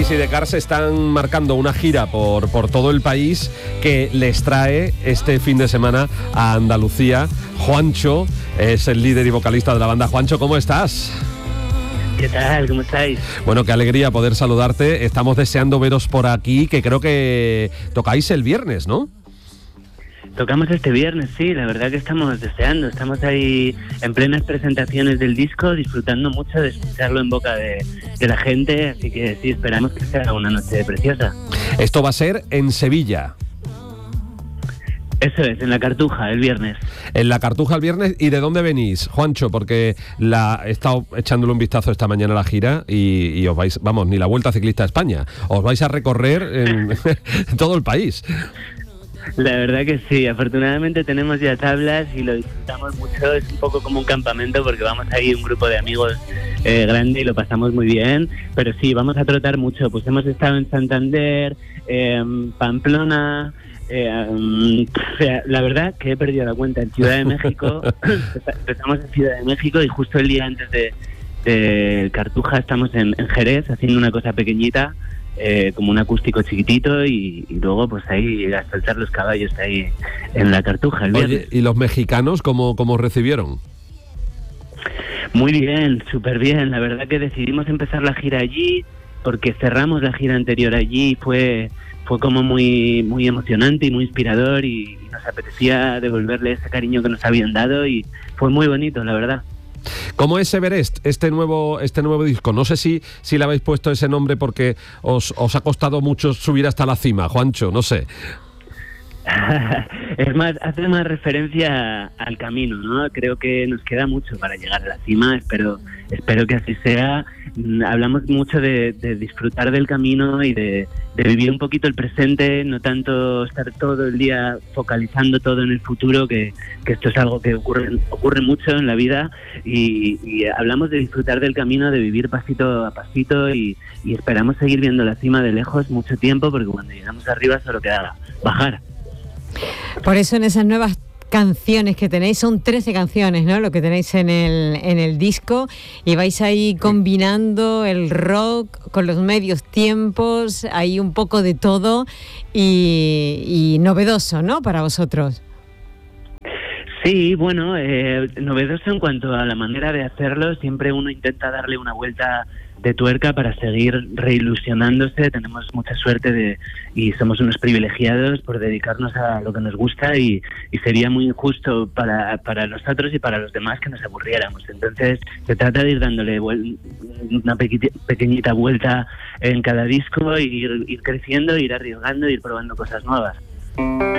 y Sidecar están marcando una gira por todo el país que les trae este fin de semana a Andalucía. Juancho es el líder y vocalista de la banda. Juancho, ¿cómo estás? ¿Qué tal? ¿Cómo estáis? Bueno, qué alegría poder saludarte. Estamos deseando veros por aquí, que creo que tocáis el viernes, ¿no? Tocamos este viernes, sí, la verdad que estamos deseando. Estamos ahí en plenas presentaciones del disco, disfrutando mucho de escucharlo en boca de la gente, así que sí, esperamos que sea una noche preciosa. Esto va a ser en Sevilla. Eso es, en La Cartuja, el viernes. En La Cartuja el viernes. ¿Y de dónde venís, Juancho? Porque he estado echándole un vistazo esta mañana a la gira y os vais, vamos, ni la Vuelta Ciclista a España. Os vais a recorrer en todo el país. La verdad que sí, afortunadamente tenemos ya tablas y lo disfrutamos mucho. Es un poco como un campamento porque vamos ahí un grupo de amigos grande y lo pasamos muy bien. Pero sí, vamos a trotar mucho. Pues hemos estado en Santander, Pamplona... la verdad que he perdido la cuenta. En Ciudad de México empezamos en Ciudad de México y justo el día antes de Cartuja estamos en Jerez haciendo una cosa pequeñita, como un acústico chiquitito y luego pues ahí a saltar los caballos ahí en La Cartuja el viernes. Oye, ¿y los mexicanos cómo recibieron? Muy bien, súper bien. La verdad que decidimos empezar la gira allí porque cerramos la gira anterior allí y fue como muy muy emocionante y muy inspirador y nos apetecía devolverle ese cariño que nos habían dado y fue muy bonito, la verdad. ¿Cómo es Everest, este nuevo disco? No sé si le habéis puesto ese nombre porque os ha costado mucho subir hasta la cima, Juancho, no sé. Es más, hace más referencia al camino, ¿no? Creo que nos queda mucho para llegar a la cima, espero que así sea. Hablamos mucho de disfrutar del camino y de vivir un poquito el presente, no tanto estar todo el día focalizando todo en el futuro, que esto es algo que ocurre mucho en la vida y hablamos de disfrutar del camino, de vivir pasito a pasito y esperamos seguir viendo la cima de lejos mucho tiempo porque cuando llegamos arriba solo queda bajar. Por eso en esas nuevas canciones que tenéis, son 13 canciones, ¿no? Lo que tenéis en el disco, y vais ahí combinando el rock con los medios tiempos, hay un poco de todo y novedoso, ¿no? Para vosotros. Sí, bueno, novedoso en cuanto a la manera de hacerlo. Siempre uno intenta darle una vuelta de tuerca para seguir reilusionándose. Tenemos mucha suerte y somos unos privilegiados por dedicarnos a lo que nos gusta y sería muy injusto para nosotros y para los demás que nos aburriéramos. Entonces se trata de ir dándole una pequeñita vuelta en cada disco, ir creciendo, ir arriesgando, ir probando cosas nuevas.